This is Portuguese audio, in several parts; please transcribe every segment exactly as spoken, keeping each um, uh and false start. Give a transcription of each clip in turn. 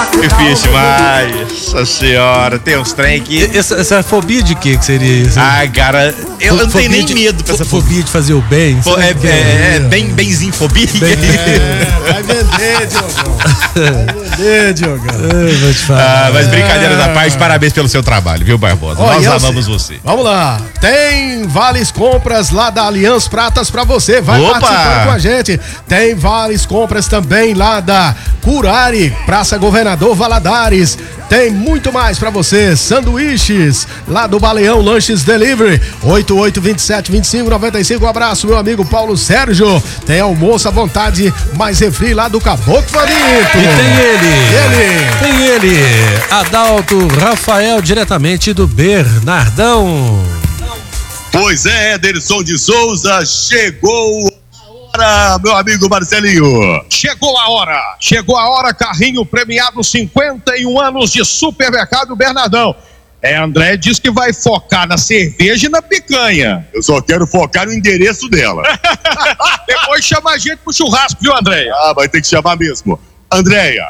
Difícil demais. Nossa senhora, tem uns trem aqui. Essa, essa fobia de quê que seria isso? Ah, cara, eu não tenho nem de, medo pra essa fobia. Fobia de fazer o bem? Pô, é, é, é, é bem, benzinho fobia. Bem, é, vai vender, Diogão. Vai vender, Diogão. Eu vou te falar. Ah, mas brincadeiras à parte, parabéns pelo seu trabalho, viu, Barbosa? Oh, Nós eu amamos sei. você. Vamos lá. Tem vales compras lá da Aliança Pratas pra você. Vai Opa! participando com a gente. Tem vales compras também lá da Curari, Praça Governador Valadares. Tem muito mais pra você. Sanduíches lá do Baleão Lanches Delivery. oito oito dois sete, dois cinco nove cinco. Um abraço, meu amigo Paulo Sérgio. Tem almoço à vontade, mais refri lá do Caboclo Faminto. E tem ele. Ele. Tem ele. Adalto Rafael, diretamente do Bernardão. Pois é, Ederson de Souza, chegou a hora, meu amigo Marcelinho. Chegou a hora, chegou a hora, carrinho premiado, cinquenta e um anos de Supermercado Bernardão. É, André diz que vai focar na cerveja e na picanha. Eu só quero focar no endereço dela. Depois chama a gente pro churrasco, viu, Andréia? Ah, vai ter que chamar mesmo. Andréia,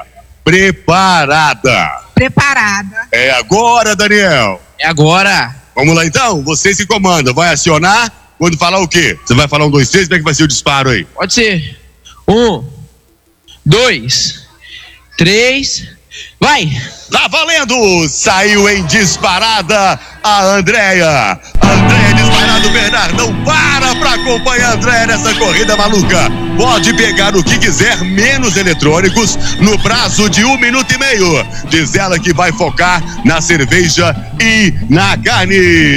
preparada. Preparada. É agora, Daniel. É agora. Vamos lá então, você se comanda, vai acionar, quando falar o quê? Você vai falar um, dois, três, como é que vai ser o disparo aí? Pode ser. Um, dois, três, vai! Tá valendo! Saiu em disparada a Andréia. Andréia disparado, Bernardão para pra acompanhar a Andréia nessa corrida maluca. Pode pegar o que quiser, menos eletrônicos, no prazo de um minuto e meio. Diz ela que vai focar na cerveja e na carne.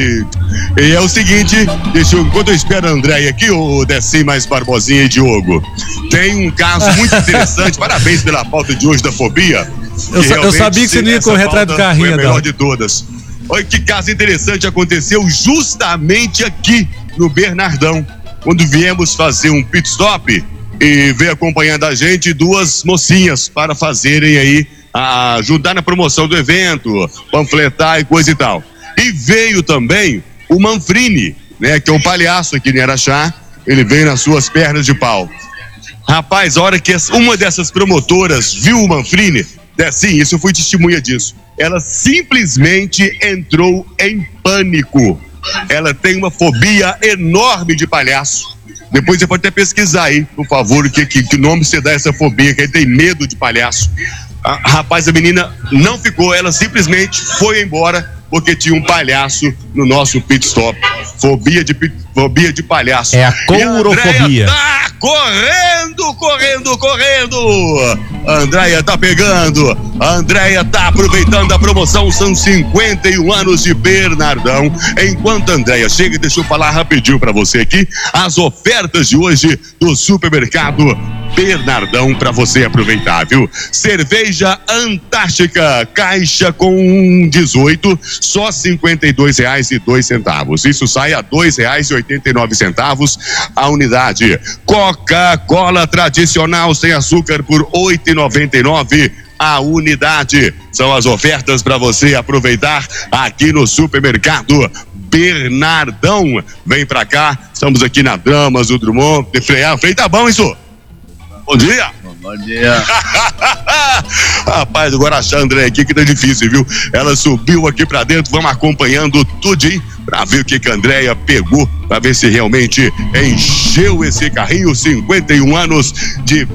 E é o seguinte, deixa eu, enquanto eu espero a Andréia aqui, o Decim mais Barbosinha e Diogo, tem um caso muito interessante, parabéns pela pauta de hoje da fobia. Eu, sa eu sabia que você não ia correr atrás do carrinho, foi a melhor de todas. Olha que caso interessante aconteceu justamente aqui no Bernardão, quando viemos fazer um pit stop e veio acompanhando a gente duas mocinhas para fazerem aí, a, ajudar na promoção do evento, panfletar e coisa e tal. E veio também o Manfrini, né, que é um palhaço aqui em Araxá, ele veio nas suas pernas de pau. Rapaz, a hora que uma dessas promotoras viu o Manfrini, é, sim, isso eu fui testemunha disso. Ela simplesmente entrou em pânico. Ela tem uma fobia enorme de palhaço. Depois você pode até pesquisar aí, por favor, que, que, que nome você dá essa fobia, que ele tem medo de palhaço. A, rapaz, a menina não ficou, ela simplesmente foi embora porque tinha um palhaço no nosso pit stop. Fobia de, fobia de palhaço. É a courofobia. Tá correndo, correndo, correndo. A Andréia tá pegando. A Andréia tá aproveitando a promoção. São cinquenta e um anos de Bernardão. Enquanto a Andréia chega, deixa eu falar rapidinho pra você aqui as ofertas de hoje do supermercado Bernardão pra você aproveitar, viu? Cerveja Antártica, caixa com dezoito, só cinquenta e dois reais e dois centavos. Isso sai a dois reais e oitenta e nove centavos a unidade. Coca-Cola tradicional sem açúcar por oito reais e noventa e nove centavos a unidade. São as ofertas para você aproveitar aqui no supermercado Bernardão. Vem pra cá, estamos aqui na Damas do Drummond de Freire. Freire, tá bom isso? Bom dia. Bom dia. Rapaz, agora achar a André aqui que tá difícil, viu? Ela subiu aqui pra dentro, vamos acompanhando tudinho pra ver o que que a Andréia pegou, pra ver se realmente encheu esse carrinho. Cinquenta e um anos de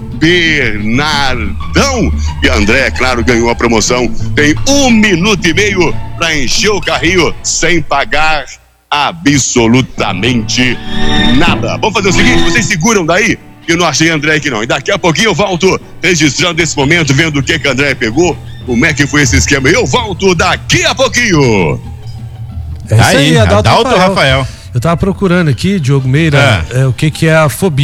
Bernardão. E a Andréia, claro, ganhou a promoção. Tem um minuto e meio pra encher o carrinho sem pagar absolutamente nada. Vamos fazer o seguinte, vocês seguram daí? Eu não achei André aqui não. E daqui a pouquinho eu volto registrando esse momento, vendo o que que André pegou, como é que foi esse esquema. Eu volto daqui a pouquinho. É isso aí, aí Adalto, Adalto Rafael. Rafael. Eu tava procurando aqui, Diogo Meira, É. é, o que que é a fobia.